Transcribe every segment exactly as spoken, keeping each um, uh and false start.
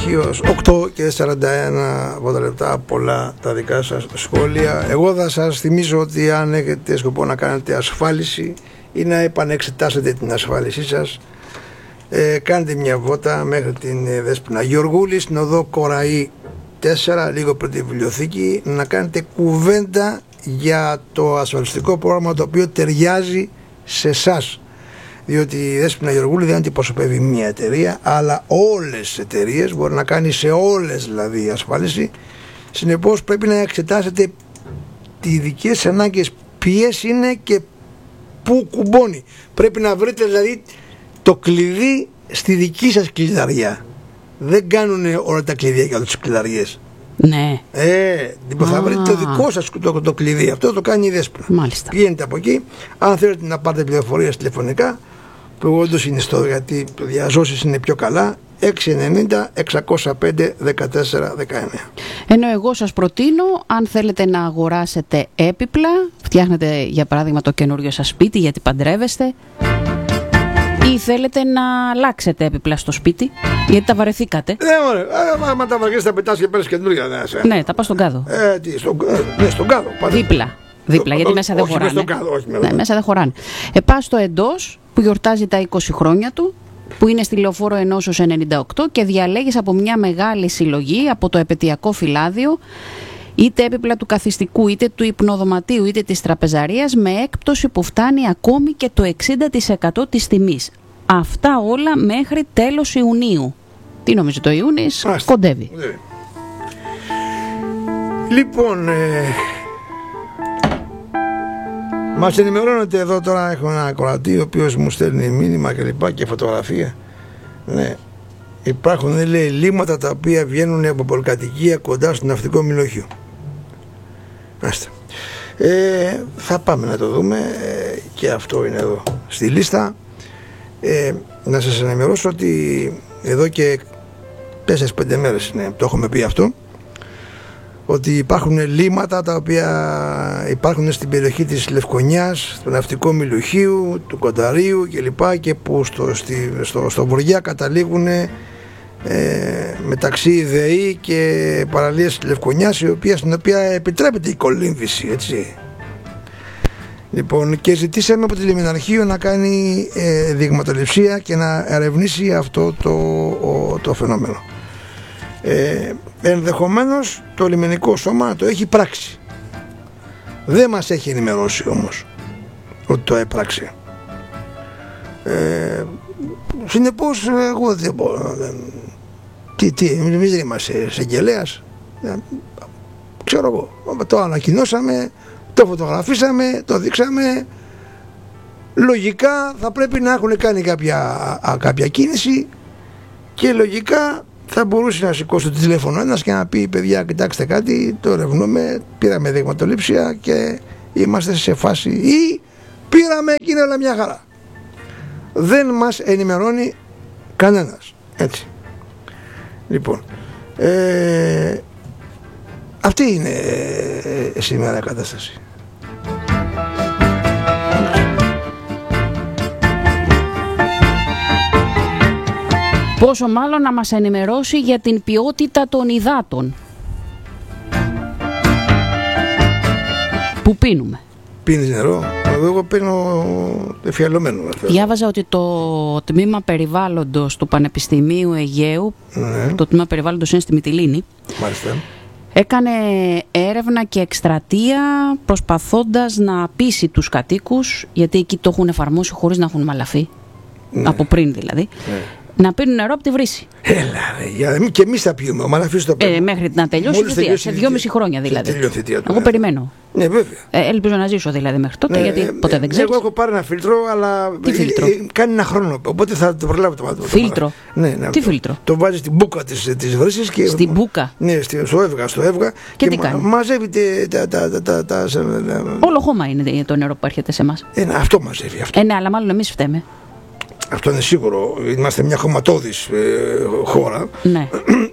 Ηχείος, οκτώ και σαράντα ένα από τα λεπτά, πολλά τα δικά σας σχόλια. Εγώ θα σας θυμίσω ότι αν έχετε σκοπό να κάνετε ασφάλιση ή να επανεξετάσετε την ασφάλισή σας, ε, κάντε μια βότα μέχρι την ε, Δέσποινα Γεωργούλη στην οδό Κοραή τέσσερα, λίγο πριν τη βιβλιοθήκη, να κάνετε κουβέντα για το ασφαλιστικό πρόγραμμα το οποίο ταιριάζει σε εσάς. Διότι η Δέσποινα Γεωργούλη δεν αντιπροσωπεύει μία εταιρεία, αλλά όλες τις εταιρείες, μπορεί να κάνει σε όλες δηλαδή η ασφάλιση. Συνεπώς πρέπει να εξετάσετε τις δικές ανάγκες, ποιες είναι και πού κουμπώνει. Πρέπει να βρείτε δηλαδή το κλειδί στη δική σας κλειδαριά. Δεν κάνουν όλα τα κλειδιά για όλες τις κλειδαριές. Ναι. Ε, λοιπόν, θα βρείτε το δικό σας το, το κλειδί. Αυτό το κάνει η Δέσποινα. Μάλιστα. Πηγαίνετε από εκεί. Αν θέλετε να πάρετε πληροφορίες τηλεφωνικά, που εγώ όντως είναι στο, γιατί το διαζώσεις είναι πιο καλά, έξι ενενήντα εξακόσια πέντε δεκατέσσερα δεκαεννέα. Ενώ εγώ σας προτείνω, αν θέλετε να αγοράσετε έπιπλα, φτιάχνετε για παράδειγμα το καινούριο σας σπίτι γιατί παντρεύεστε, ή θέλετε να αλλάξετε έπιπλα στο σπίτι γιατί τα βαρεθήκατε. Ναι, ωραία. Άμα τα βαριέσαι τα πετάς και παίρνεις καινούργια. Ναι, ναι, τα πας στον κάδο. Ε, τι, στον, ε, ναι, στον κάδο. Πάντα. Δίπλα. Δίπλα, γιατί μέσα δεν χωράνε. Στον κάδο, όχι ναι, μέσα δεν χωράνε. Ε, πας στο Εντός που γιορτάζει τα είκοσι χρόνια του, που είναι στη Λεωφόρο Ενώσεως ενενήντα οκτώ, και διαλέγεις από μια μεγάλη συλλογή, από το επαιτειακό φυλάδιο, είτε έπιπλα του καθιστικού, είτε του υπνοδωματίου, είτε της τραπεζαρίας, με έκπτωση που φτάνει ακόμη και το εξήντα τοις εκατό της τιμής. Αυτά όλα μέχρι τέλος Ιουνίου. Τι νομίζω, το Ιούνις κοντεύει. Ναι. Λοιπόν, ε, μας ενημερώνεται εδώ τώρα, έχω ένα ακροατή ο οποίος μου στέλνει μήνυμα και λοιπά και φωτογραφία. Ναι. Υπάρχουν, λέει, λίμματα τα οποία βγαίνουν από πολυκατοικία κοντά στο ναυτικό μυλοχείο. Άστε. Ε, θα πάμε να το δούμε, ε, και αυτό είναι εδώ στη λίστα. Ε, να σας ενημερώσω ότι εδώ και τέσσερις πέντε μέρες είναι, το έχουμε πει αυτό, ότι υπάρχουν λίμματα τα οποία υπάρχουν στην περιοχή της Λευκονιάς, του ναυτικού μυλοχείου, του Κονταρίου κλπ, και που στο, στη, στο, στο Βοριά καταλήγουν ε, μεταξύ ΔΕΗ και παραλίες της Λευκονιάς, η οποία, στην οποία επιτρέπεται η κολύμβηση, έτσι. Λοιπόν, και ζητήσαμε από τη Λιμεναρχείο να κάνει ε, δειγματοληψία και να ερευνήσει αυτό το, ο, το φαινόμενο. Ε, ενδεχομένως το λιμενικό σώμα το έχει πράξει. Δεν μας έχει ενημερώσει όμως ότι το έπραξε. Ε, συνεπώς εγώ δεν μπορώ. Δεν, τι, τι, εμείς δεν είμαστε εισαγγελέας. Ξέρω εγώ. Το ανακοινώσαμε, το φωτογραφίσαμε, το δείξαμε. Λογικά θα πρέπει να έχουν κάνει κάποια, α, κάποια κίνηση και λογικά θα μπορούσε να σηκώσει το τηλέφωνο ένας και να πει: παιδιά, κοιτάξτε κάτι, το ερευνούμε, πήραμε δειγματολήψια και είμαστε σε φάση, ή πήραμε και είναι όλα μια χαρά. Δεν μας ενημερώνει κανένας. Έτσι. Λοιπόν, ε, αυτή είναι ε, σήμερα η κατάσταση. Πόσο μάλλον να μας ενημερώσει για την ποιότητα των υδάτων που πίνουμε. Πίνεις νερό? Εγώ πίνω εφιαλωμένο. Διάβαζα ότι το τμήμα περιβάλλοντος του Πανεπιστημίου Αιγαίου, ναι, το τμήμα περιβάλλοντος είναι στη Μυτιλήνη, μάλιστα, έκανε έρευνα και εκστρατεία προσπαθώντας να πείσει τους κατοίκους, γιατί εκεί το έχουν εφαρμόσει χωρίς να έχουν μαλαφεί, ναι, από πριν δηλαδή, ναι, να πίνουν νερό από τη βρύση. Έλα, ρε, και εμείς θα πιούμε. Ο Μαλαφής το ε, μέχρι να τελειώσει η θητεία. Σε δυόμιση χρόνια δηλαδή. Θητεία, εγώ περιμένω. Ναι, βέβαια. Ε, ελπίζω να ζήσω δηλαδή μέχρι τότε, ναι, γιατί ε, ποτέ δεν ξέρεις. Εγώ έχω πάρει ένα φίλτρο, αλλά. Τι φίλτρο? Ε, κάνει ένα χρόνο. Οπότε θα το προλάβω το μάτι. Φίλτρο. Ναι, ναι, τι το, φίλτρο? Το βάζει στην μπούκα της, της βρύσης και. Στην μπούκα? Ναι, στο έβγα, στο έβγα. Και, και τι μα, κάνει? Μαζεύει τα. τα, τα, τα, τα, τα όλο χώμα είναι το νερό που έρχεται σε εμάς. Ε, αυτό μαζεύει αυτό. Ε, ναι, αλλά μάλλον εμείς φταίμε. Αυτό είναι σίγουρο. Είμαστε μια χωματώδης ε, χώρα. Ναι.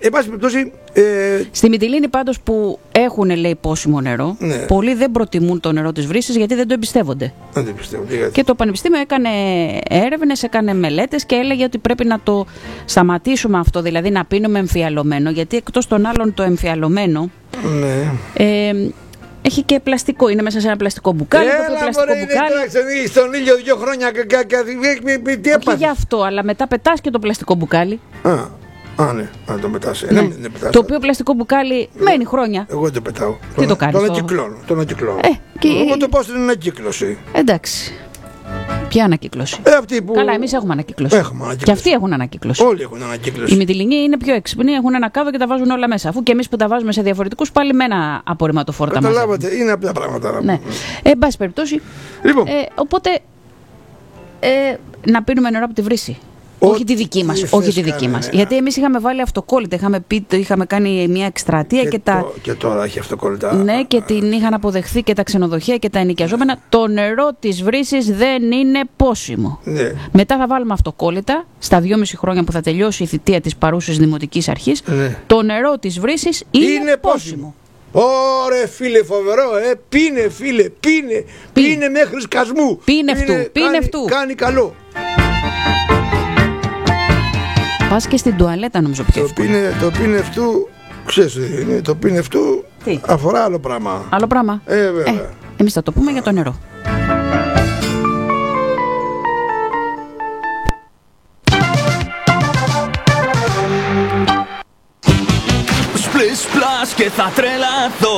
εν πάση περιπτώσει. Ε, Στη Μυτιλήνη πάντως που έχουν, λέει, πόσιμο νερό, ναι. πολλοί δεν προτιμούν το νερό της βρύσης γιατί δεν το εμπιστεύονται. Δεν το εμπιστεύονται. Γιατί. Και το Πανεπιστήμιο έκανε έρευνες, έκανε μελέτες και έλεγε ότι πρέπει να το σταματήσουμε αυτό, δηλαδή να πίνουμε εμφιαλωμένο, γιατί εκτός των άλλων το εμφιαλωμένο. Ναι. Ε, Έχει και πλαστικό, είναι μέσα σε ένα πλαστικό μπουκάλι. Έλα, το οποίο πλαστικό μωρέ, μπουκάλι. είναι στον ήλιο δύο χρόνια και τι έπαθε. Όχι γι' αυτό, αλλά μετά πετάς και το πλαστικό μπουκάλι. Α, α, ναι, να το πετάς. Ναι. Ναι, ναι, πετάς. Το οποίο πλαστικό μπουκάλι μένει χρόνια. Εγώ δεν το πετάω. Τι τον, το κάνεις? Τον το... ανακυκλώνω. Τον ανακυκλώνω. Ε, και... Εγώ το πάω στην ανακύκλωση. Εντάξει. Ποια ανακύκλωση? Ε, αυτή που... Καλά, εμείς έχουμε ανακύκλωση. Έχουμε ανακύκλωση. Και αυτοί έχουν ανακύκλωση. Όλοι έχουν ανακύκλωση. Οι Μυτιληνοί είναι πιο έξυπνοι, έχουν ένα κάδο και τα βάζουν όλα μέσα. Αφού και εμείς που τα βάζουμε σε διαφορετικούς, πάλι με ένα απορριμματοφόρτα μαζί. Καταλάβατε, είναι απλά πράγματα. Ναι. Ε, εν πάση περιπτώσει. Λοιπόν. Ε, οπότε. Ε, να πίνουμε νερό από τη βρύση. Ό, όχι τη δική μας. Όχι τη δική μας. Γιατί εμείς είχαμε βάλει αυτοκόλλητα. Είχαμε, πει, είχαμε κάνει μια εκστρατεία και, και, τα. Το, και τώρα έχει αυτοκόλλητα. Ναι, και την είχαν αποδεχθεί και τα ξενοδοχεία και τα ενοικιαζόμενα. Το νερό της βρύσης δεν είναι πόσιμο. Ναι. Μετά θα βάλουμε αυτοκόλλητα στα δυόμιση χρόνια που θα τελειώσει η θητεία της παρούσης Δημοτικής Αρχής. Ναι. Το νερό της βρύσης είναι, είναι πόσιμο. Ωρε φίλε, φοβερό, ε, πίνε φίλε, πίνε, Πίνε, πίνε μέχρι σκασμού. Πίνε αυτού, πίνε κάνει, αυτού. Κάνει καλό. Πας και στην τουαλέτα νομίζω πιο Το εύκολα. πίνε, το πίνε αυτού, ξέρεις τι είναι, το πίνε αυτού Τι? αφορά άλλο πράγμα. Άλλο πράγμα. Ε, βέβαια. Ε, εμείς θα το πούμε για το νερό. Σπλες πλάς και θα τρελαθώ.